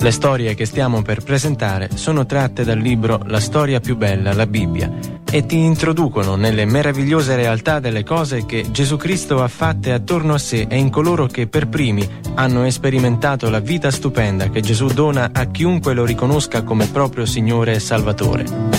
Le storie che stiamo per presentare sono tratte dal libro La storia più bella, la Bibbia, e ti introducono nelle meravigliose realtà delle cose che Gesù Cristo ha fatte attorno a sé e in coloro che per primi hanno sperimentato la vita stupenda che Gesù dona a chiunque lo riconosca come proprio Signore e Salvatore.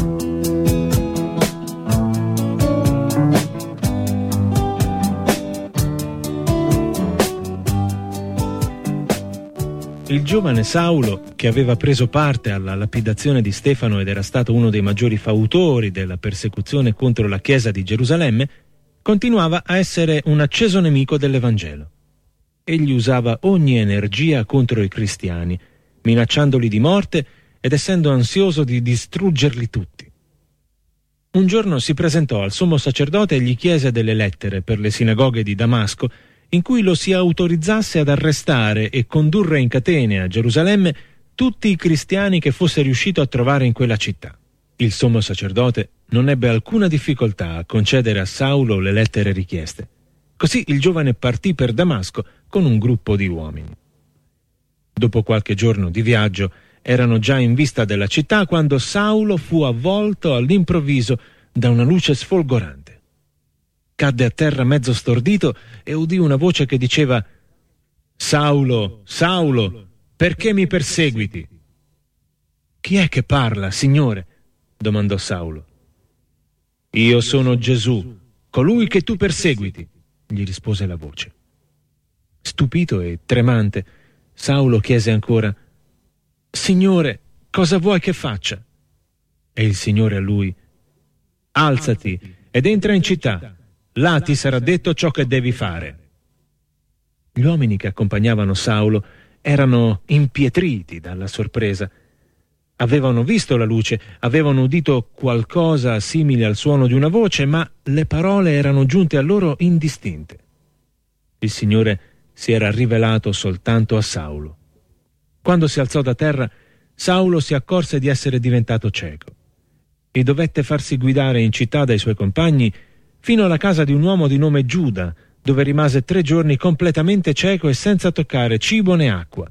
Il giovane Saulo, che aveva preso parte alla lapidazione di Stefano ed era stato uno dei maggiori fautori della persecuzione contro la Chiesa di Gerusalemme, continuava a essere un acceso nemico dell'Evangelo. Egli usava ogni energia contro i cristiani, minacciandoli di morte ed essendo ansioso di distruggerli tutti. Un giorno si presentò al sommo sacerdote e gli chiese delle lettere per le sinagoghe di Damasco, in cui lo si autorizzasse ad arrestare e condurre in catene a Gerusalemme tutti i cristiani che fosse riuscito a trovare in quella città. Il sommo sacerdote non ebbe alcuna difficoltà a concedere a Saulo le lettere richieste. Così il giovane partì per Damasco con un gruppo di uomini. Dopo qualche giorno di viaggio erano già in vista della città quando Saulo fu avvolto all'improvviso da una luce sfolgorante. Cadde a terra mezzo stordito e udì una voce che diceva: «Saulo, Saulo, perché mi perseguiti?» «Chi è che parla, Signore?» domandò Saulo. «Io sono Gesù, colui che tu perseguiti», gli rispose la voce. Stupito e tremante, Saulo chiese ancora: «Signore, cosa vuoi che faccia?» E il Signore a lui: «Alzati ed entra in città. Là ti sarà detto ciò che devi fare». Gli uomini che accompagnavano Saulo erano impietriti dalla sorpresa. Avevano visto la luce, avevano udito qualcosa simile al suono di una voce, ma le parole erano giunte a loro indistinte. Il Signore si era rivelato soltanto a Saulo. Quando si alzò da terra, Saulo si accorse di essere diventato cieco e dovette farsi guidare in città dai suoi compagni fino alla casa di un uomo di nome Giuda, dove rimase 3 giorni completamente cieco e senza toccare cibo né acqua.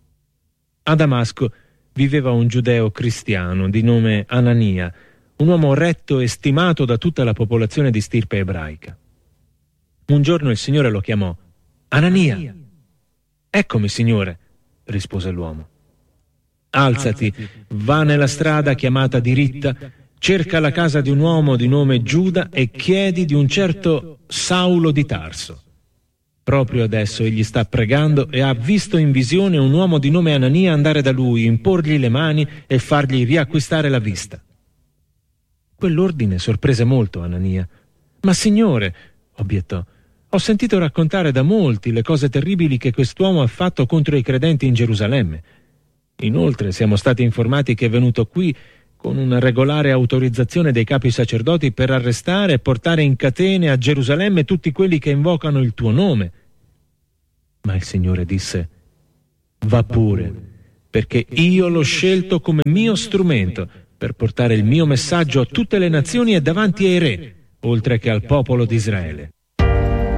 A Damasco viveva un giudeo cristiano di nome Anania, un uomo retto e stimato da tutta la popolazione di stirpe ebraica. Un giorno il Signore lo chiamò: «Anania!» «Eccomi, Signore», rispose l'uomo. «Alzati, va nella strada chiamata Diritta, cerca la casa di un uomo di nome Giuda e chiedi di un certo Saulo di Tarso. Proprio adesso egli sta pregando e ha visto in visione un uomo di nome Anania andare da lui, imporgli le mani e fargli riacquistare la vista». Quell'ordine sorprese molto Anania. «Ma Signore», obiettò, «ho sentito raccontare da molti le cose terribili che quest'uomo ha fatto contro i credenti in Gerusalemme. Inoltre siamo stati informati che è venuto qui con una regolare autorizzazione dei capi sacerdoti per arrestare e portare in catene a Gerusalemme tutti quelli che invocano il tuo nome». Ma il Signore disse: «Va pure, perché io l'ho scelto come mio strumento per portare il mio messaggio a tutte le nazioni e davanti ai re, oltre che al popolo di Israele».